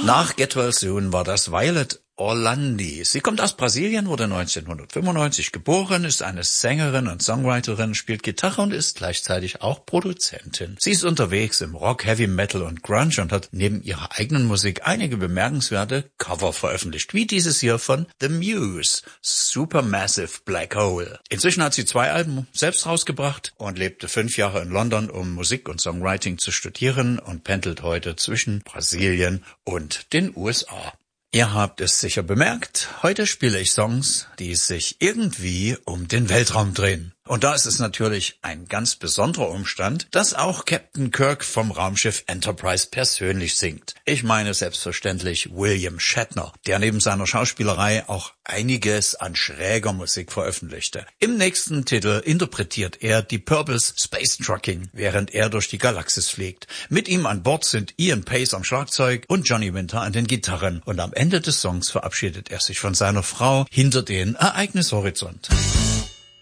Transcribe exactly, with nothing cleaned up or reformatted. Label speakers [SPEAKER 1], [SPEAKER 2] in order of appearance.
[SPEAKER 1] Nach Get Well Soon war das Violet Orlandi. Sie kommt aus Brasilien, wurde neunzehnhundertfünfundneunzig geboren, ist eine Sängerin und Songwriterin, spielt Gitarre und ist gleichzeitig auch Produzentin. Sie ist unterwegs im Rock, Heavy Metal und Grunge und hat neben ihrer eigenen Musik einige bemerkenswerte Cover veröffentlicht, wie dieses hier von The Muse, Supermassive Black Hole. Inzwischen hat sie zwei Alben selbst rausgebracht und lebte fünf Jahre in London, um Musik und Songwriting zu studieren und pendelt heute zwischen Brasilien und den U S A. Ihr habt es sicher bemerkt, heute spiele ich Songs, die sich irgendwie um den Weltraum drehen. Und da ist es natürlich ein ganz besonderer Umstand, dass auch Captain Kirk vom Raumschiff Enterprise persönlich singt. Ich meine selbstverständlich William Shatner, der neben seiner Schauspielerei auch einiges an schräger Musik veröffentlichte. Im nächsten Titel interpretiert er die Purples Space Trucking, während er durch die Galaxis fliegt. Mit ihm an Bord sind Ian Pace am Schlagzeug und Johnny Winter an den Gitarren. Und am Ende des Songs verabschiedet er sich von seiner Frau hinter den Ereignishorizont.